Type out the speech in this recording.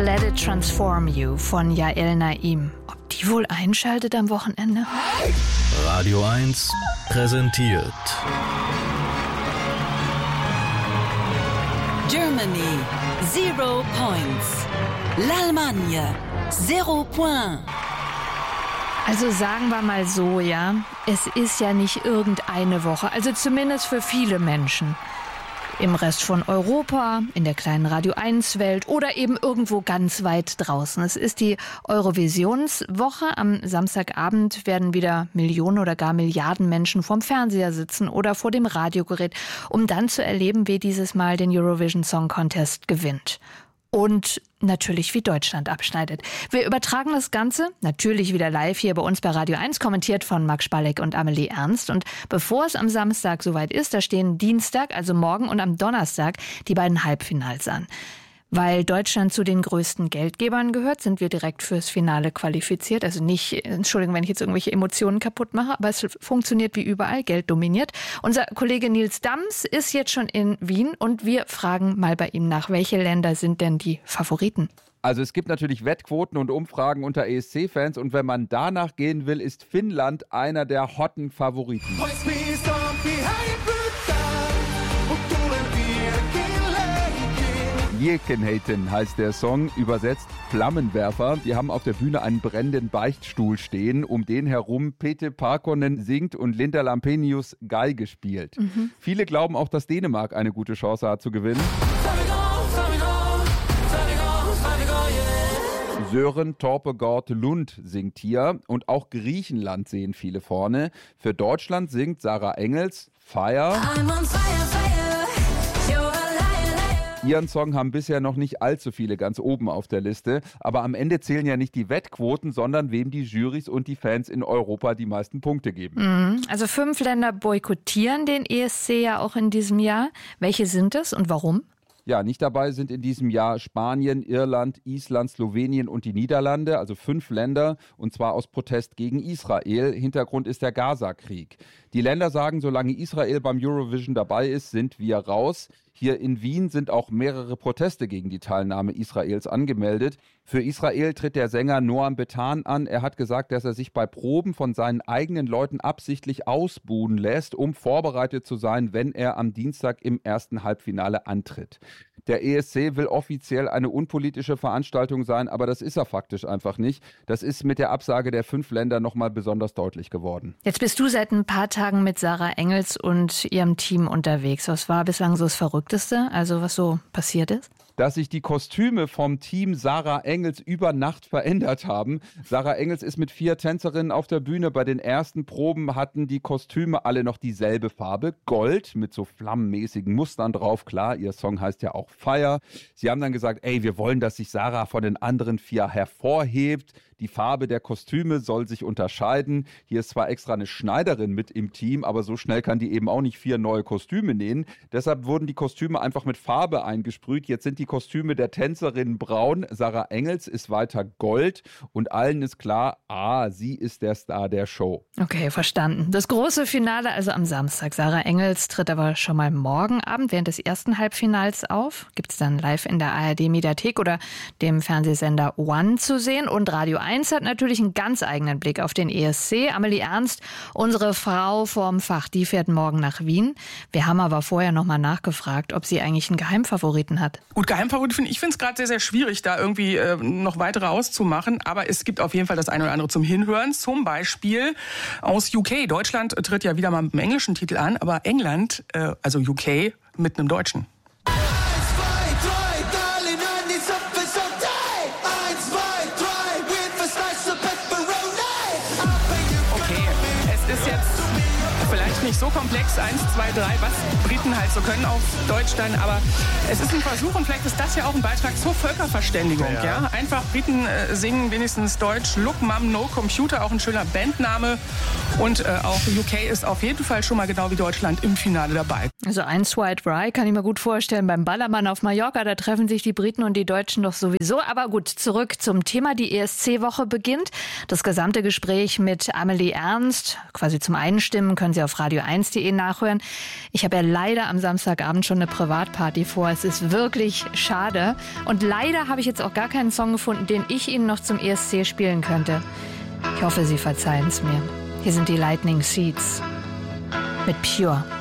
Let It Transform You von Yael Naim. Ob die wohl einschaltet am Wochenende? Radio 1 präsentiert Germany, 0 points. L'Allemagne, 0 points. Also sagen wir mal so, ja, es ist ja nicht irgendeine Woche, also zumindest für viele Menschen. Im Rest von Europa, in der kleinen Radio 1-Welt oder eben irgendwo ganz weit draußen. Es ist die Eurovisionswoche. Am Samstagabend werden wieder Millionen oder gar Milliarden Menschen vorm Fernseher sitzen oder vor dem Radiogerät, um dann zu erleben, wie dieses Mal den Eurovision Song Contest gewinnt. Und natürlich, wie Deutschland abschneidet. Wir übertragen das Ganze natürlich wieder live hier bei uns bei Radio 1, kommentiert von Max Spalleck und Amelie Ernst. Und bevor es am Samstag soweit ist, da stehen Dienstag, also morgen und am Donnerstag die beiden Halbfinals an. Weil Deutschland zu den größten Geldgebern gehört, sind wir direkt fürs Finale qualifiziert. Also nicht, Entschuldigung, wenn ich jetzt irgendwelche Emotionen kaputt mache, aber es funktioniert wie überall, Geld dominiert. Unser Kollege Nils Dams ist jetzt schon in Wien und wir fragen mal bei ihm nach, welche Länder sind denn die Favoriten? Also es gibt natürlich Wettquoten und Umfragen unter ESC-Fans und wenn man danach gehen will, ist Finnland einer der hotten Favoriten. Liekenheiten heißt der Song, übersetzt Flammenwerfer. Die haben auf der Bühne einen brennenden Beichtstuhl stehen, um den herum Pete Parkkonen singt und Linda Lampenius Geige spielt. Viele glauben auch, dass Dänemark eine gute Chance hat zu gewinnen. Sören Torpegaard Lund singt hier und auch Griechenland sehen viele vorne. Für Deutschland singt Sarah Engels Fire. Ihren Song haben bisher noch nicht allzu viele ganz oben auf der Liste. Aber am Ende zählen ja nicht die Wettquoten, sondern wem die Jurys und die Fans in Europa die meisten Punkte geben. Also 5 Länder boykottieren den ESC ja auch in diesem Jahr. Welche sind es und warum? Ja, nicht dabei sind in diesem Jahr Spanien, Irland, Island, Slowenien und die Niederlande, also 5 Länder, und zwar aus Protest gegen Israel. Hintergrund ist der Gaza-Krieg. Die Länder sagen, solange Israel beim Eurovision dabei ist, sind wir raus. Hier in Wien sind auch mehrere Proteste gegen die Teilnahme Israels angemeldet. Für Israel tritt der Sänger Noam Betan an. Er hat gesagt, dass er sich bei Proben von seinen eigenen Leuten absichtlich ausbuhen lässt, um vorbereitet zu sein, wenn er am Dienstag im ersten Halbfinale antritt. Der ESC will offiziell eine unpolitische Veranstaltung sein, aber das ist er faktisch einfach nicht. Das ist mit der Absage der 5 Länder nochmal besonders deutlich geworden. Jetzt bist du seit ein paar Tagen mit Sarah Engels und ihrem Team unterwegs. Was war bislang so das Verrückteste, also was so passiert ist? Dass sich die Kostüme vom Team Sarah Engels über Nacht verändert haben. Sarah Engels ist mit 4 Tänzerinnen auf der Bühne. Bei den ersten Proben hatten die Kostüme alle noch dieselbe Farbe, Gold, mit so flammenmäßigen Mustern drauf. Klar, ihr Song heißt ja auch Fire. Sie haben dann gesagt, wir wollen, dass sich Sarah von den anderen 4 hervorhebt. Die Farbe der Kostüme soll sich unterscheiden. Hier ist zwar extra eine Schneiderin mit im Team, aber so schnell kann die eben auch nicht 4 neue Kostüme nähen. Deshalb wurden die Kostüme einfach mit Farbe eingesprüht. Jetzt sind die Kostüme der Tänzerinnen braun. Sarah Engels ist weiter Gold und allen ist klar, sie ist der Star der Show. Okay, verstanden. Das große Finale also am Samstag. Sarah Engels tritt aber schon mal morgen Abend während des ersten Halbfinals auf. Gibt es dann live in der ARD-Mediathek oder dem Fernsehsender One zu sehen. Und Radio 1 hat natürlich einen ganz eigenen Blick auf den ESC. Amelie Ernst, unsere Frau vorm Fach, die fährt morgen nach Wien. Wir haben aber vorher noch mal nachgefragt, ob sie eigentlich einen Geheimfavoriten hat. Gut, Geheimfavoriten ich finde es gerade sehr, sehr schwierig, da irgendwie noch weitere auszumachen. Aber es gibt auf jeden Fall das eine oder andere zum Hinhören. Zum Beispiel aus UK. Deutschland tritt ja wieder mal mit einem englischen Titel an, aber England, also UK, mit einem deutschen. Vielleicht nicht so komplex, 1, 2, 3, was Briten halt so können auf Deutsch dann, aber es ist ein Versuch und vielleicht ist das ja auch ein Beitrag zur Völkerverständigung. Ja? Einfach Briten singen wenigstens Deutsch. Look Mum No Computer, auch ein schöner Bandname und auch UK ist auf jeden Fall schon mal genau wie Deutschland im Finale dabei. Also 1, 2, 3 kann ich mir gut vorstellen. Beim Ballermann auf Mallorca, da treffen sich die Briten und die Deutschen doch sowieso. Aber gut, zurück zum Thema. Die ESC-Woche beginnt. Das gesamte Gespräch mit Amelie Ernst, quasi zum Einstimmen, können Sie auf Radio 1 radio1.de nachhören. Ich habe ja leider am Samstagabend schon eine Privatparty vor. Es ist wirklich schade. Und leider habe ich jetzt auch gar keinen Song gefunden, den ich Ihnen noch zum ESC spielen könnte. Ich hoffe, Sie verzeihen es mir. Hier sind die Lightning Seeds mit Pure.